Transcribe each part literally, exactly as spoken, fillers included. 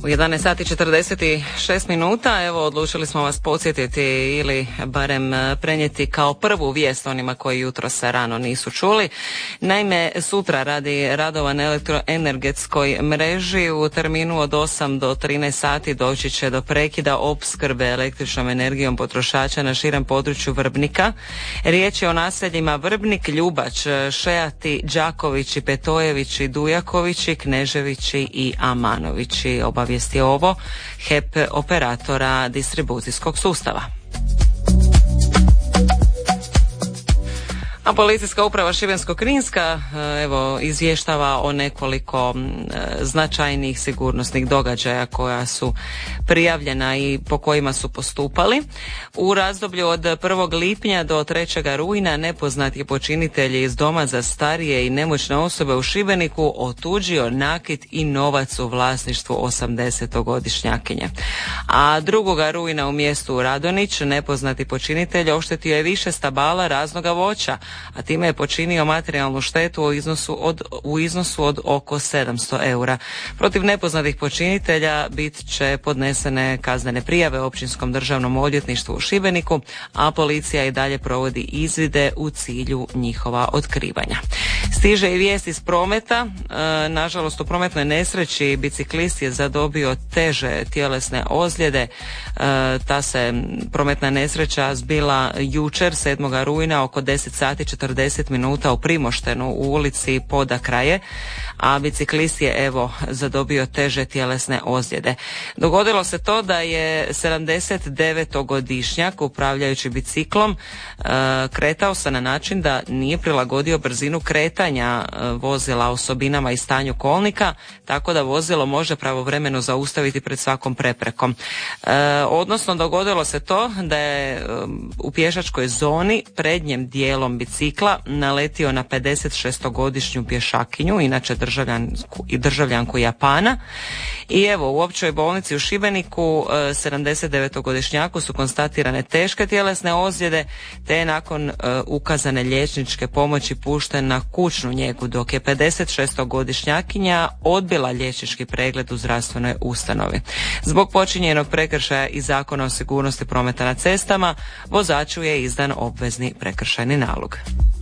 U jedanaest sati četrdeset šest minuta, evo odlučili smo vas podsjetiti ili barem prenijeti kao prvu vijest onima koji jutro se rano nisu čuli. Naime, sutra radi radova na elektroenergetskoj mreži u terminu od osam do trinaest sati doći će do prekida opskrbe električnom energijom potrošača na širem području Vrbnika. Riječ je o naseljima Vrbnik, Ljubač, Šeati, Đakovići, Petojevići, Dujakovići, Kneževići i Amanovići. Obavijesti ovo H E P operatora distribucijskog sustava. A policijska uprava Šibensko-kninska evo izvještava o nekoliko značajnih sigurnosnih događaja koja su prijavljena i po kojima su postupali. U razdoblju od prvog lipnja do trećeg rujna nepoznat je počinitelj iz doma za starije i nemoćne osobe u Šibeniku otuđio nakit i novac u vlasništvu osamdesetogodišnjakinje. A drugog rujna u mjestu Radonić nepoznati počinitelj oštetio je više stabala raznoga voća, a time je počinio materijalnu štetu u iznosu od, u iznosu od oko sedamsto eura. Protiv nepoznatih počinitelja bit će podnesene kaznene prijave Općinskom državnom odvjetništvu u Šibeniku, a policija i dalje provodi izvide u cilju njihova otkrivanja. Stiže i vijest iz prometa. E, nažalost, u prometnoj nesreći biciklist je zadobio teže tjelesne ozljede. E, ta se prometna nesreća zbila jučer sedmog rujna oko deset sati četrdeset minuta u Primoštenu u ulici Podakraje, a biciklist je evo zadobio teže tjelesne ozljede. Dogodilo se to da je sedamdesetdevetogodišnjak upravljajući biciklom e, kretao se na način da nije prilagodio brzinu kretanja e, vozila osobinama i stanju kolnika, tako da vozilo može pravovremeno zaustaviti pred svakom preprekom. E, odnosno dogodilo se to da je e, u pješačkoj zoni prednjem dijelom bicikla naletio na pedesetšestogodišnju pješakinju, inače državljanku i državljanku Japana. I evo, u općoj bolnici u Šibeniku sedamdesetdevetogodišnjaku su konstatirane teške tjelesne ozljede, te je nakon uh, ukazane liječničke pomoći pušten na kućnu njegu, dok je pedesetšestogodišnjakinja odbila liječnički pregled u zdravstvenoj ustanovi. Zbog počinjenog prekršaja iz Zakona o sigurnosti prometa na cestama, vozaču je izdan obvezni prekršajni nalog.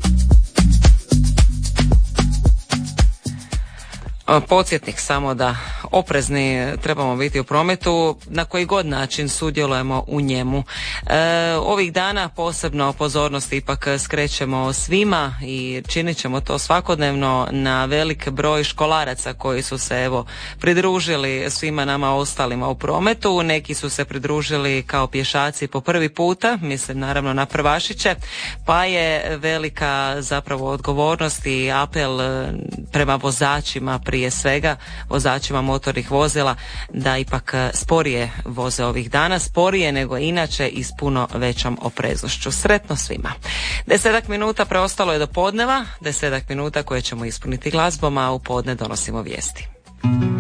Podsjetnik samo da oprezni trebamo biti u prometu, na koji god način sudjelujemo u njemu. E, ovih dana posebno pozornost ipak skrećemo svima i činit ćemo to svakodnevno na velik broj školaraca koji su se evo pridružili svima nama ostalima u prometu. Neki su se pridružili kao pješaci po prvi puta, mislim naravno na prvašiće, pa je velika zapravo odgovornost i apel prema vozačima, prije svega vozačima motornih vozila, da ipak sporije voze ovih dana, sporije nego inače i s puno većom opreznošću. Sretno svima. Desetak minuta preostalo je do podneva, desetak minuta koje ćemo ispuniti glazbom, a u podne donosimo vijesti.